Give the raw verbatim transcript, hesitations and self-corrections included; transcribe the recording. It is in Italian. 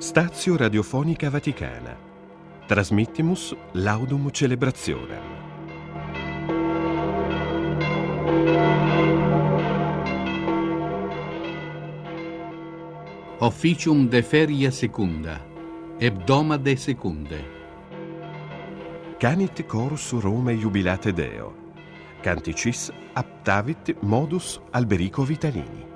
Stazio Radiofonica Vaticana. Transmittimus laudum celebrationem. Officium de feria secunda, hebdomade secunde. Canit chorus Rome jubilate Deo. Canticis aptavit modus Alberico Vitalini.